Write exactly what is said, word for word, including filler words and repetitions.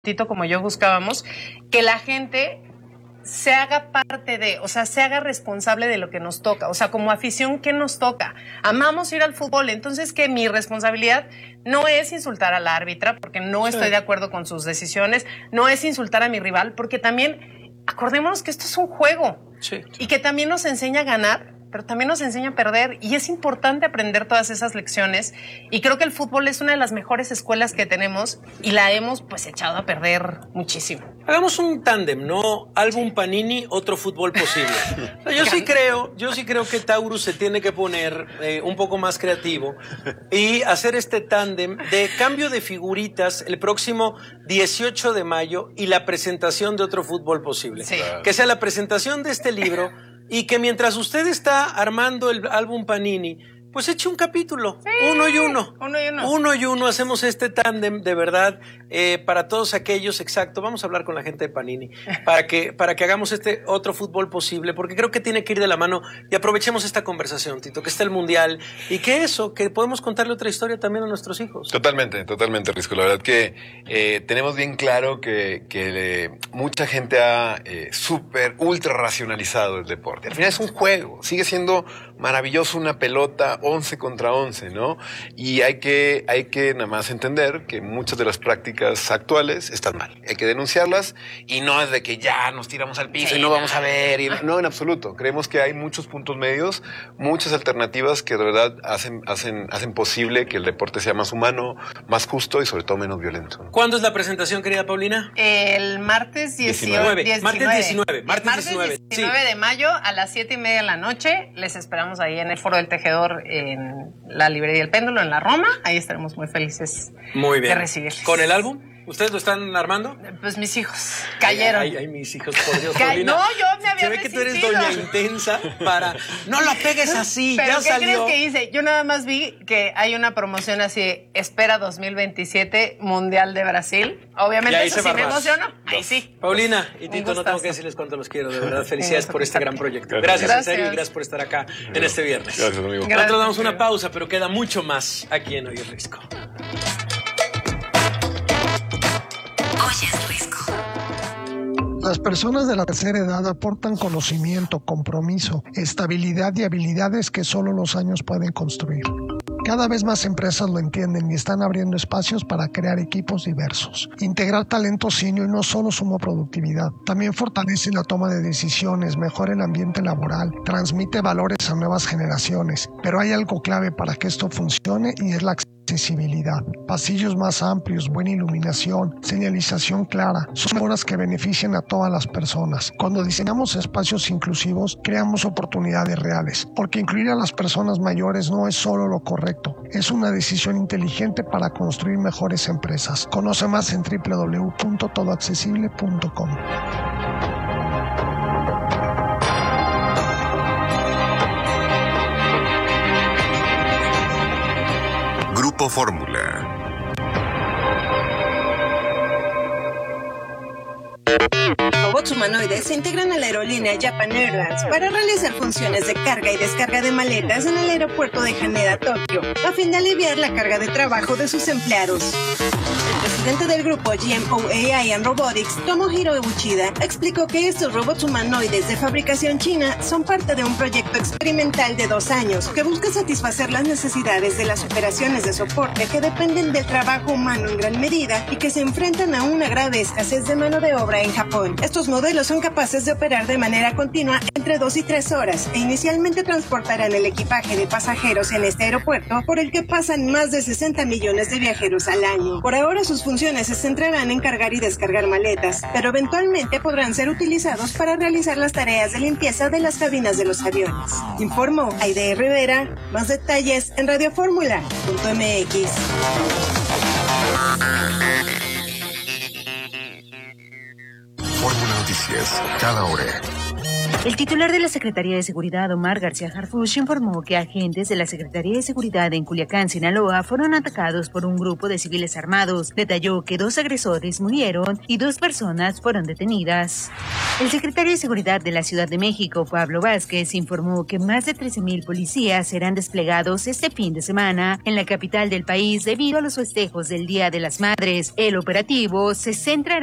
Tito como yo buscábamos, que la gente se haga parte de, o sea, se haga responsable de lo que nos toca, o sea, como afición, ¿qué nos toca? Amamos ir al fútbol, entonces que mi responsabilidad no es insultar a la árbitra, porque no sí. estoy de acuerdo con sus decisiones, no es insultar a mi rival, porque también, acordémonos que esto es un juego, sí. y que también nos enseña a ganar, pero también nos enseña a perder, y es importante aprender todas esas lecciones, y creo que el fútbol es una de las mejores escuelas que tenemos, y la hemos pues echado a perder muchísimo. Hagamos un tándem, ¿no? Álbum Panini, otro fútbol posible. Yo sí creo, yo sí creo que Taurus se tiene que poner eh, un poco más creativo y hacer este tándem de cambio de figuritas el próximo dieciocho de mayo y la presentación de otro fútbol posible. Sí. Que sea la presentación de este libro. Y que mientras usted está armando el álbum Panini, pues eche un capítulo, sí, uno y uno. Uno y uno. Uno y uno, hacemos este tándem de verdad eh, para todos aquellos, exacto. Vamos a hablar con la gente de Panini para que, para que hagamos este otro fútbol posible, porque creo que tiene que ir de la mano y aprovechemos esta conversación, Tito, que está el Mundial y que eso, que podemos contarle otra historia también a nuestros hijos. Totalmente, totalmente, Risco. La verdad que eh, tenemos bien claro que, que eh, mucha gente ha eh, súper, ultra racionalizado el deporte. Al final es un juego, sigue siendo maravilloso una pelota once contra once, ¿no? Y hay que, hay que nada más entender que muchas de las prácticas actuales están mal. Hay que denunciarlas y no es de que ya nos tiramos al piso sí, y no vamos a ver. Y no, en absoluto. Creemos que hay muchos puntos medios, muchas alternativas que de verdad hacen, hacen, hacen posible que el deporte sea más humano, más justo y sobre todo menos violento, ¿no? ¿Cuándo es la presentación, querida Paulina? El martes diecinueve. diecinueve. Martes diecinueve. Martes, martes diecinueve, diecinueve sí. de mayo a las siete y media de la noche. Les esperamos ahí en el Foro del Tejedor, en la Librería El Péndulo, en la Roma. Ahí estaremos muy felices muy bien. de recibirles. ¿Con el álbum? ¿Ustedes lo están armando? Pues mis hijos cayeron. Ay, ay, ay mis hijos, por Dios. Ca no, yo me había Se ve resistido. que tú eres doña intensa para... No lo pegues así, ¿Pero ya qué salió. crees que hice? Yo nada más vi que hay una promoción así, espera dos mil veintisiete, Mundial de Brasil. Obviamente eso sí me emocionó. Ahí sí. Paulina y Tito, no tengo que decirles cuánto los quiero, de verdad. Felicidades por este gran proyecto. Gracias, gracias, en serio, y gracias por estar acá gracias. en este viernes. Gracias, amigo. Nosotros gracias, damos una pausa, pero queda mucho más aquí en Hoy es Risco. Las personas de la tercera edad aportan conocimiento, compromiso, estabilidad y habilidades que solo los años pueden construir. Cada vez más empresas lo entienden y están abriendo espacios para crear equipos diversos. Integrar talento senior no solo suma productividad, también fortalece la toma de decisiones, mejora el ambiente laboral, transmite valores a nuevas generaciones. Pero hay algo clave para que esto funcione y es la accesibilidad. Pasillos más amplios, buena iluminación, señalización clara, son mejoras que benefician a todas las personas. Cuando diseñamos espacios inclusivos, creamos oportunidades reales, porque incluir a las personas mayores no es solo lo correcto, es una decisión inteligente para construir mejores empresas. Conoce más en doble u doble u doble u punto todo accesible punto com. Grupo Fórmula. Robots humanoides se integran a la aerolínea Japan Airlines para realizar funciones de carga y descarga de maletas en el aeropuerto de Haneda, Tokio, a fin de aliviar la carga de trabajo de sus empleados. El presidente del grupo G M O A I and Robotics, Tomohiro Uchida, explicó que estos robots humanoides de fabricación china son parte de un proyecto experimental de dos años que busca satisfacer las necesidades de las operaciones de soporte que dependen del trabajo humano en gran medida y que se enfrentan a una grave escasez de mano de obra en Japón. Estos modelos son capaces de operar de manera continua entre dos y tres horas e inicialmente transportarán el equipaje de pasajeros en este aeropuerto por el que pasan más de sesenta millones de viajeros al año. Por ahora sus funciones se centrarán en cargar y descargar maletas, pero eventualmente podrán ser utilizados para realizar las tareas de limpieza de las cabinas de los aviones. Informó Aide Rivera. Más detalles en radioformula punto m x. Fórmula Noticias, cada hora. El titular de la Secretaría de Seguridad, Omar García Harfuch, informó que agentes de la Secretaría de Seguridad en Culiacán, Sinaloa, fueron atacados por un grupo de civiles armados. Detalló que dos agresores murieron y dos personas fueron detenidas. El secretario de Seguridad de la Ciudad de México, Pablo Vázquez, informó que más de trece mil policías serán desplegados este fin de semana en la capital del país debido a los festejos del Día de las Madres. El operativo se centrará